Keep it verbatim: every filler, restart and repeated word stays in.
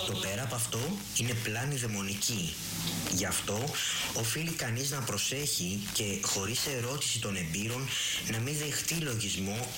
Το πέρα από αυτό είναι πλάνη δαιμονική. Γι' αυτό οφείλει κανείς να προσέχει και χωρίς ερώτηση των εμπείρων να μην δεχτεί λογισμό